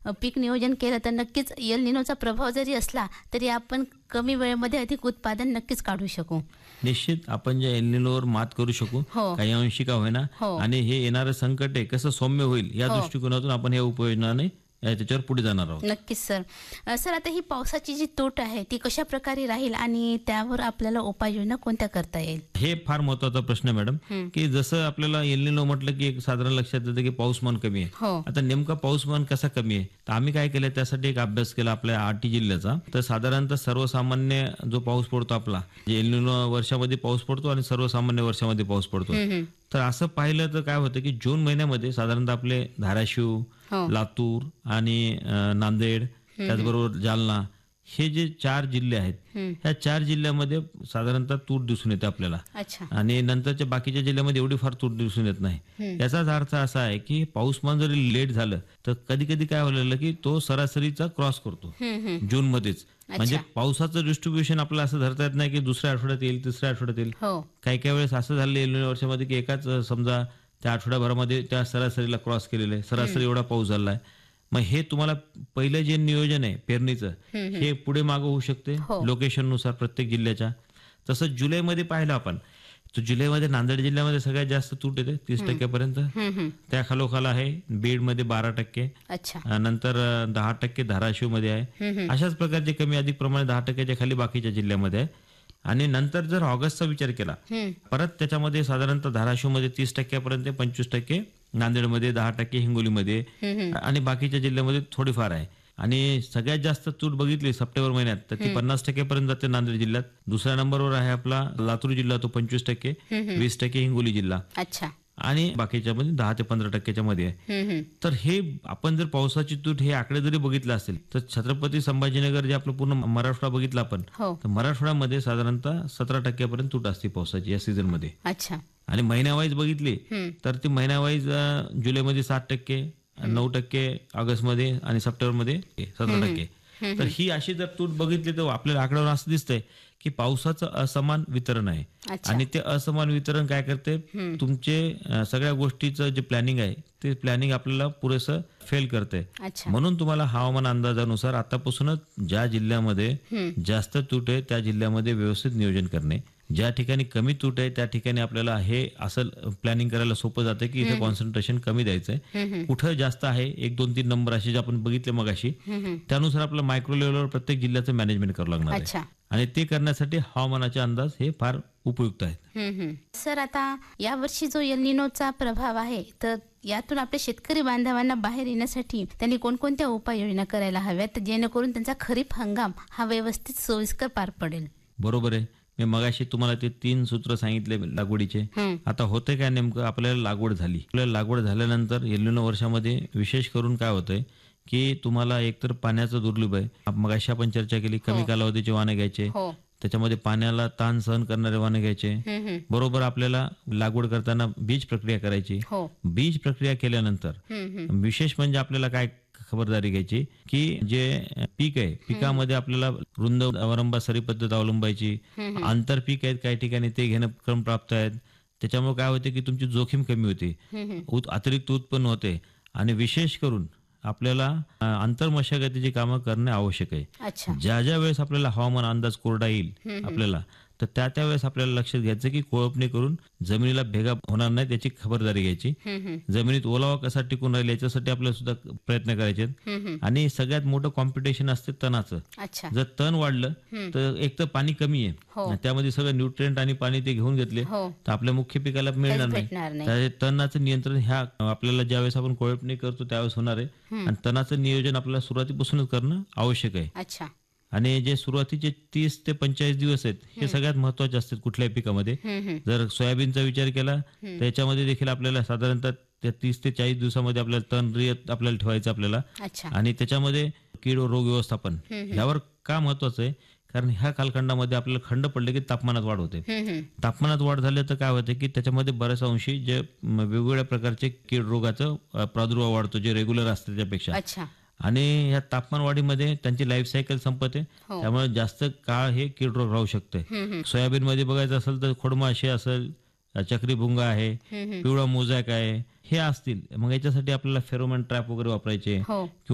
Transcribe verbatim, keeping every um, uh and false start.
अ, पीक नियोजन केलं तर नक्कीच एल निनोचा प्रभाव जरी असला तरी आपण कमी वेळेमध्ये अधिक उत्पादन नक्कीच काढू शकू. निश्चित आपण ज्या एल निनोवर मात करू शकू, हो. काही अंशी का होईना, हो. आणि हे येणारं संकट आहे कसं सौम्य होईल या हो. दृष्टिकोनातून आपण या उपाययोजनाने या त्याच्यावर पुढे जाणार आहोत. नक्कीच सर. अ, सर आता ही पावसाची जी तूट आहे ती कशा प्रकारे राहील आणि त्यावर आपल्याला उपाययोजना कोणत्या करता येईल? हे फार महत्वाचा प्रश्न आहे मॅडम, हं. की जसं आपल्याला एल निनो म्हटलं की एक साधारण लक्षात येतं की पाऊसमान कमी आहे. हो. आता नेमका पाऊसमान कसा कमी आहे, तर आम्ही काय केलं त्यासाठी एक अभ्यास केला आपल्या आठी जिल्ह्याचा. तर साधारणतः सर्वसामान्य जो पाऊस पडतो आपला, एल निनो वर्षामध्ये पाऊस पडतो आणि सर्वसामान्य वर्षामध्ये पाऊस पडतो. हं, हं. तर असं पाहिलं तर काय होतं की जून महिन्यामध्ये साधारणतः आपले धाराशिव, हो. लातूर आणि अ, नांदेड, त्याचबरोबर जालना, हे जे चार जिल्हे आहेत, हं. ह्या चार जिल्ह्यामध्ये साधारणतः तूट दिसून येते आपल्याला. अच्छा. आणि नंतरच्या बाकीच्या जिल्ह्यामध्ये एवढी फार तूट दिसून येत नाही. हं. याचाच अर्थ असा आहे की पाऊसमान जरी लेट झालं तर कधी कधी काय होलेलं की तो सरासरीचा क्रॉस करतो हं, हं. जून मध्येच. म्हणजे पावसाचं डिस्ट्रीब्युशन आपल्याला असं धरता येत नाही की दुसऱ्या आठवड्यात येईल, तिसऱ्या आठवड्यात येईल. हो. काही काही वेळेस असं झालं येईल वर्षामध्ये की एकाच अ, समजा त्या आठवड्याभरामध्ये त्या सरासरीला क्रॉस केलेलं आहे, सरासरी एवढा पाऊस झाला आहे. मग हे तुम्हाला पहिलं जे नियोजन आहे पेरणीचं, हे पुढे मागं होऊ शकते हो. लोकेशननुसार प्रत्येक जिल्ह्याच्या. तसंच जुलैमध्ये पाहिलं आपण, तर जुलैमध्ये नांदेड जिल्ह्यामध्ये सगळ्यात जास्त तूट येते तीस टक्क्यापर्यंत. हं, हं. त्या खालोखाल आहे बीडमध्ये बारा टक्के, अच्छा. अ, नंतर अ, दहा टक्के धाराशिवमध्ये आहे. हं, हं. अशाच प्रकारचे कमी अधिक प्रमाणे दहा टक्क्याच्या खाली बाकीच्या जिल्ह्यामध्ये आहे. आणि नंतर जर ऑगस्टचा विचार केला, हं. परत त्याच्यामध्ये साधारणतः धाराशिवमध्ये तीस टक्क्यापर्यंत, पंचवीस टक्के नांदेडमध्ये, दहा टक्के हिंगोलीमध्ये, हं, हं. आणि बाकीच्या जिल्ह्यामध्ये थोडीफार आहे. आणि सगळ्यात जास्त तूट बघितली सप्टेंबर महिन्यात तर ती पन्नास टक्क्यापर्यंत जाते नांदेड जिल्ह्यात. दुसऱ्या नंबरवर आहे आपला लातूर जिल्हा, तो पंचवीस टक्के, वीस टक्के हिंगोली जिल्हा, अच्छा. आणि बाकीच्या मध्ये दहा ते पंधरा टक्क्याच्या मध्ये आहे. हं, हं. तर हे आपण जर पावसाची तूट हे आकडे जरी बघितले असेल तर छत्रपती संभाजीनगर जे आपलं पूर्ण मराठवाडा बघितला आपण, हो. तर मराठवाड्यामध्ये साधारणतः सतरा टक्क्यापर्यंत तूट असते पावसाची या सीझन मध्ये. अच्छा. आणि महिन्यावाईज बघितली हं. तर ती महिन्यावाईज जुलैमध्ये सात टक्के, नऊ टक्के ऑगस्टमध्ये, आणि सप्टेंबरमध्ये सतरा टक्के. तर ही अशी जर तूट बघितली तर आपल्याला आकड्यावर असं दिसतंय की पावसाचं असमान वितरण आहे. अच्छा. आणि ते असमान वितरण काय करते, तुमचे अ, सगळ्या गोष्टीचं जे प्लॅनिंग आहे ते प्लॅनिंग आपल्याला पुरेसं फेल करते. अच्छा. म्हणून तुम्हाला हवामान अंदाजानुसार आतापासूनच ज्या जिल्ह्यामध्ये जास्त तूट आहे त्या जिल्ह्यामध्ये व्यवस्थित नियोजन करणे, ज्या ठिकाणी कमी तूट आहे त्या ठिकाणी आपल्याला हे असं प्लॅनिंग करायला सोपं जातं की इथे कॉन्सन्ट्रेशन कमी द्यायचंय. कुठं जास्त आहे, एक दोन तीन नंबर असे जे आपण बघितले मगाशी, त्यानुसार आपल्याला मायक्रो लेवलवर प्रत्येक जिल्ह्याचं मॅनेजमेंट करावं लागणार आहे. अच्छा. आणि ते करण्यासाठी हवामानाचे अंदाज हे फार उपयुक्त आहेत. हं, हं. सर आता यावर्षी जो एल निनोचा प्रभाव आहे तर यातून आपल्या शेतकरी बांधवांना बाहेर येण्यासाठी त्यांनी कोणकोणत्या उपाययोजना करायला हव्यात जेणेकरून त्यांचा खरीप हंगाम हा व्यवस्थित सोयीस्कर पार पडेल? बरोबर आहे. मी मगाशी तुम्हाला ते तीन सूत्र सांगितले लागवडीचे. हं. आता होते काय, नेमकं आपल्याला लागवड झाली, आपल्याला लागवड झाल्यानंतर एल निनो वर्षामध्ये विशेष करून काय होतंय की तुम्हाला एकतर पाण्याचं दुर्लभ आहे. मगाशी आपण चर्चा केली, कमी कालावधीचे वाणे घ्यायचे, हो. त्याच्यामध्ये पाण्याला ताण सहन करणारे वाणे घ्यायचे. हं, हं. बरोबर आपल्याला लागवड करताना बीज प्रक्रिया करायची. हो. बीज प्रक्रिया केल्यानंतर हं, हं. विशेष म्हणजे आपल्याला काय खबरदारी घ्यायची की जे पीक आहे पिकामध्ये आपल्याला रुंद अवलंबा सरी पद्धत अवलंबायची. आंतरपीक आहेत काही ठिकाणी ते घेणं क्रमप्राप्त आहेत. त्याच्यामुळे काय होते की तुमची जोखीम कमी होते, उत- अतिरिक्त उत्पन्न होते. आणि विशेष करून आपल्याला अ, आंतरमशागतीची कामं करणे आवश्यक आहे. अच्छा. ज्या ज्या वेळेस आपल्याला हवामान अंदाज कोरडा येईल आपल्याला, तर त्या त्या वेळेस आपल्याला लक्षात घ्यायचं की कोळपणी करून जमिनीला भेगा होणार नाही त्याची खबरदारी घ्यायची. हं, हं. जमिनीत ओलावा कसा टिकून राहील याच्यासाठी आपल्याला सुद्धा प्रयत्न करायचे. हं, हं. आणि सगळ्यात मोठं कॉम्पिटिशन असते तणाचं. अच्छा. जर तण वाढलं तर एक तर पाणी कमी हो. आहे, त्यामध्ये सगळं न्यूट्रिएंट आणि पाणी ते घेऊन घेतले हो. तर आपल्या मुख्य पिकाला मिळणार भेटणार नाही. नाही. तर तणाचं नियंत्रण ह्या आपल्याला ज्यावेळेस आपण कोळपणी करतो त्यावेळेस होणार आहे. आणि तणाचं नियोजन आपल्याला सुरुवातीपासूनच करणं आवश्यक आहे. अच्छा. आणि जे सुरुवातीचे तीस ते पंचेचाळीस दिवस आहेत हे सगळ्यात महत्वाचे असतात कुठल्याही पिकामध्ये. हं, हं. जर सोयाबीनचा विचार केला तर याच्यामध्ये देखील आपल्याला साधारणतः त्या तीस ते चाळीस दिवसामध्ये आपल्याला तण रियत आपल्याला ठेवायचं आपल्याला. अच्छा. आणि त्याच्यामध्ये कीड व रोग व्यवस्थापन यावर का महत्वाचं आहे, कारण ह्या कालखंडामध्ये आपल्याला खंड पडले की तापमानात वाढ होते. हं, हं. तापमानात वाढ झाली तर काय होते की त्याच्यामध्ये बऱ्याच अंशी जे म, वेगवेगळ्या प्रकारचे कीड रोगाचं अ, प्रादुर्भाव वाढतो जे रेग्युलर असते त्यापेक्षा. अच्छा. आणि या तापमान वाढीमध्ये त्यांची लाईफ सायकल संपते, हो. त्यामुळे जास्त काळ हे कीड रोग राहू शकते. सोयाबीन मध्ये बघायचं असेल तर खोडमाशी असेल, चक्री भुंगा आहे, पिवळा मोजॅक आहे, हे असतील. मग याच्यासाठी आपल्याला फेरोमोन ट्रॅप वगैरे वापरायचे हो.